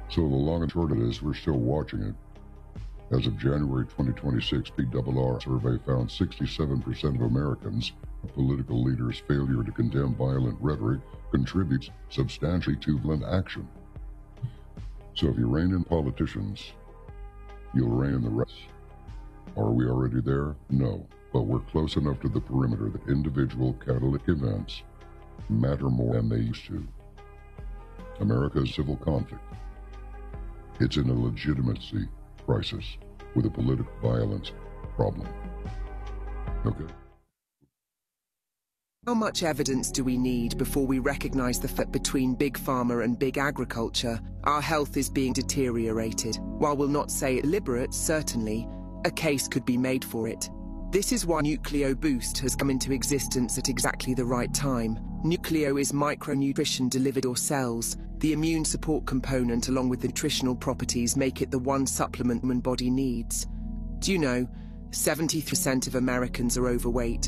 So the long and short of it is, we're still watching it. As of January 2026, PRR survey found 67% of Americans, political leaders' failure to condemn violent rhetoric contributes substantially to violent action. So if you rein in politicians, you'll rein in the rest. Are we already there? No, but we're close enough to the perimeter that individual catalytic events matter more than they used to. America's civil conflict. It's in a legitimacy crisis with a political violence problem. Okay. How much evidence do we need before we recognize the fact between big pharma and big agriculture, our health is being deteriorated? While we'll not say deliberate, certainly, a case could be made for it. This is why Nucleo Boost has come into existence at exactly the right time. Nucleo is micronutrition delivered or cells. The immune support component along with the nutritional properties make it the one supplement the human body needs. Do you know, 70% of Americans are overweight,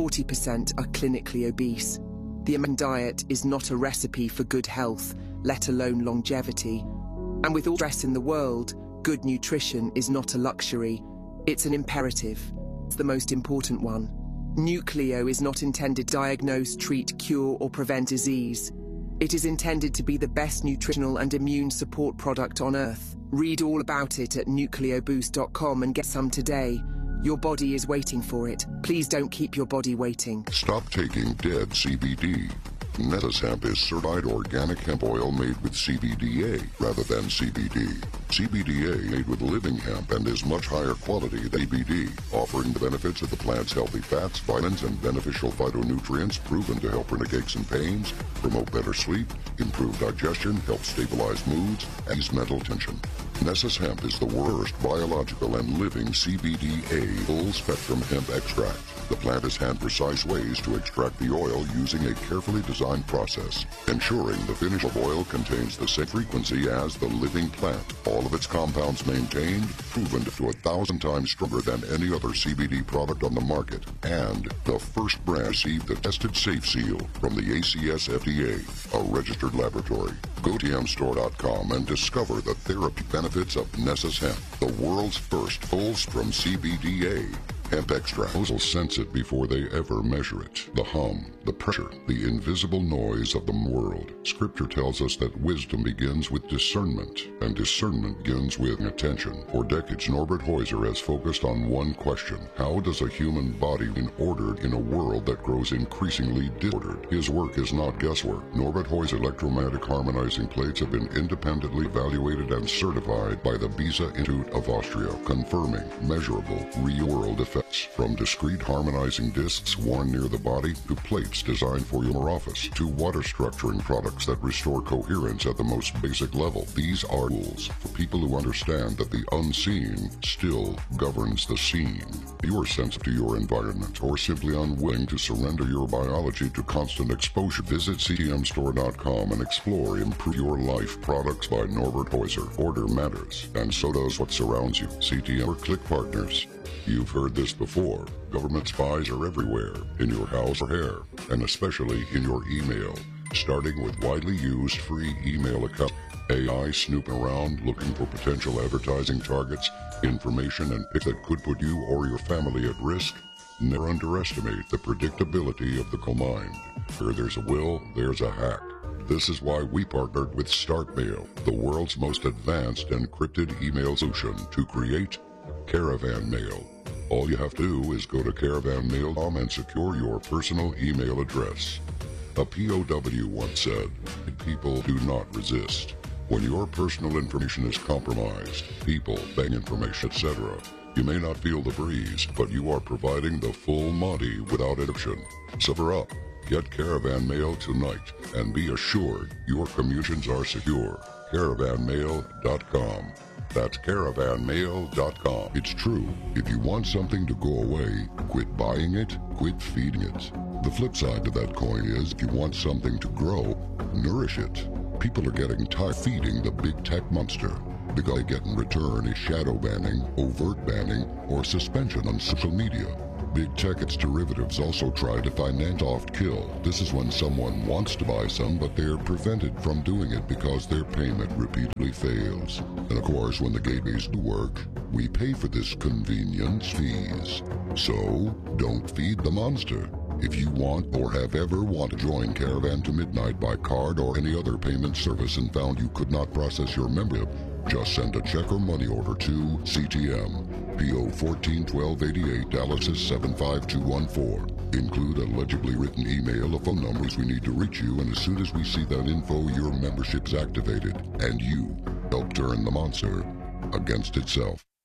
40% are clinically obese. The American diet is not a recipe for good health, let alone longevity. And with all stress in the world, good nutrition is not a luxury, it's an imperative. It's the most important one. Nucleo is not intended to diagnose, treat, cure, or prevent disease. It is intended to be the best nutritional and immune support product on Earth. Read all about it at nucleoboost.com and get some today. Your body is waiting for it. Please don't keep your body waiting. Stop taking dead CBD. Nessus Hemp is certified organic hemp oil made with CBDA rather than CBD. CBDA made with living hemp and is much higher quality than CBD, offering the benefits of the plant's healthy fats, vitamins, and beneficial phytonutrients proven to help prevent aches and pains, promote better sleep, improve digestion, help stabilize moods, and ease mental tension. Nessus Hemp is the worst biological and living CBDA full-spectrum hemp extract. The plant has hand-precise ways to extract the oil using a carefully designed process, ensuring the finish of oil contains the same frequency as the living plant. All of its compounds maintained, proven to 1,000 times stronger than any other CBD product on the market, and the first brand received the tested safe seal from the ACS FDA, a registered laboratory. Go to tmstore.com and discover the therapeutic benefits of Nessus Hemp, the world's first full-spectrum CBDA hemp extract. Most will sense it before they ever measure it. The hum, the pressure, the invisible noise of the world. Scripture tells us that wisdom begins with discernment, and discernment begins with attention. For decades, Norbert Heuser has focused on one question: how does a human body be ordered in a world that grows increasingly disordered? His work is not guesswork. Norbert Heuser's electromagnetic harmonizing plates have been independently evaluated and certified by the Besa Institute of Austria, confirming measurable, real-world effects. From discrete harmonizing discs worn near the body to plates designed for your office to water structuring products that restore coherence at the most basic level. These are tools for people who understand that the unseen still governs the seen. You are sensitive to your environment or simply unwilling to surrender your biology to constant exposure. Visit ctmstore.com and explore Improve Your Life products by Norbert Heuser. Order matters, and so does what surrounds you. CTM or Click Partners. You've heard this before. Government spies are everywhere, in your house or hair, and especially in your email, starting with widely used free email accounts. AI snooping around looking for potential advertising targets, information and pics that could put you or your family at risk. Never underestimate the predictability of the mind. Where there's a will, there's a hack. This is why we partnered with StartMail, the world's most advanced encrypted email solution, to create Caravan Mail. All you have to do is go to caravanmail.com and secure your personal email address. A POW once said, people do not resist. When your personal information is compromised, people, bank information, etc., you may not feel the breeze, but you are providing the full Monty without addiction. Sober up. Get Caravan Mail tonight and be assured your communications are secure. Caravanmail.com. That's caravanmail.com. It's true. If you want something to go away, quit buying it, quit feeding it. The flip side to that coin is, if you want something to grow, nourish it. People are getting tired feeding the big tech monster. The guy they get in return is shadow banning, overt banning, or suspension on social media. Big Tech, its derivatives, also try to finance soft kill. This is when someone wants to buy some, but they're prevented from doing it because their payment repeatedly fails. And of course, when the gateways do work, we pay for this convenience fees. So, don't feed the monster. If you want or have ever wanted to join Caravan to Midnight by card or any other payment service and found you could not process your membership, just send a check or money order to CTM, PO 141288, Dallas is 75214. Include a legibly written email, a phone numbers we need to reach you, and as soon as we see that info, your membership's activated, and you help turn the monster against itself.